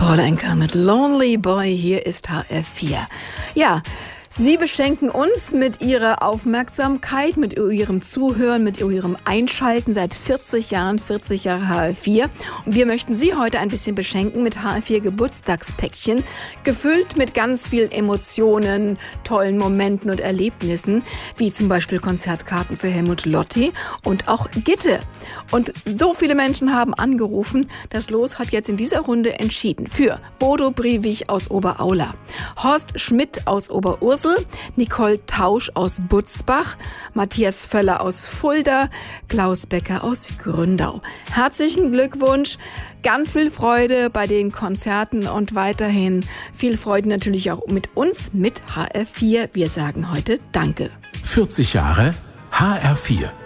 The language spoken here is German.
Paul Anka mit Lonely Boy, hier ist HR4. Ja, Sie beschenken uns mit Ihrer Aufmerksamkeit, mit Ihrem Zuhören, mit Ihrem Einschalten seit 40 Jahren, 40 Jahre HR4. Und wir möchten Sie heute ein bisschen beschenken mit HR4 Geburtstagspäckchen, gefüllt mit ganz vielen Emotionen, tollen Momenten und Erlebnissen, wie zum Beispiel Konzertkarten für Helmut Lotti und auch Gitte. Und so viele Menschen haben angerufen, das Los hat jetzt in dieser Runde entschieden für Bodo Briewig aus Oberaula, Horst Schmidt aus Oberursel, Nicole Tausch aus Butzbach, Matthias Völler aus Fulda, Klaus Becker aus Gründau. Herzlichen Glückwunsch, ganz viel Freude bei den Konzerten und weiterhin viel Freude natürlich auch mit uns, mit HR4. Wir sagen heute Danke. 40 Jahre HR4.